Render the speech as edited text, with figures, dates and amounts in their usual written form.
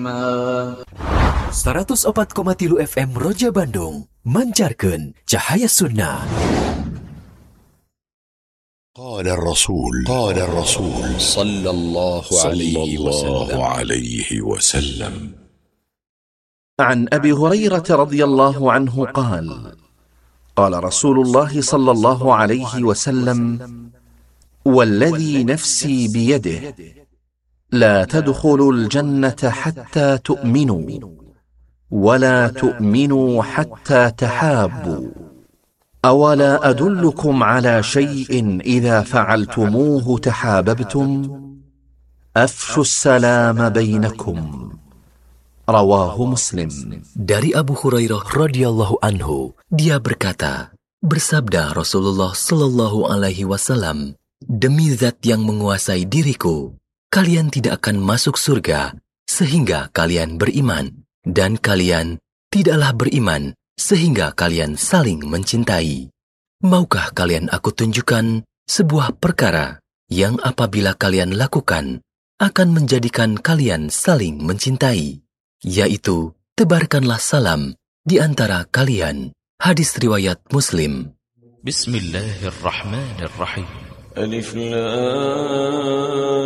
104,3 FM Roja Bandung mancarkan cahaya sunnah. قال الرسول صلى الله عليه وسلم عن أبي هريرة رضي الله عنه قال قال رسول الله صلى الله عليه وسلم والذي نفسي بيده لا تدخلوا الجنة حتى تؤمنوا ولا تؤمنوا حتى تحابوا أولا أدلكم على شيء إذا فعلتموه تحاببتم أفشوا السلام بينكم رواه مسلم. Dari Abu Hurairah radhiyallahu anhu, dia berkata, bersabda Rasulullah sallallahu alaihi wasallam, demi zat yang menguasai diriku, kalian tidak akan masuk surga sehingga kalian beriman, dan kalian tidaklah beriman sehingga kalian saling mencintai. Maukah kalian aku tunjukkan sebuah perkara yang apabila kalian lakukan akan menjadikan kalian saling mencintai, yaitu tebarkanlah salam di antara kalian. Hadis riwayat Muslim. Bismillahirrahmanirrahim. Alif Lam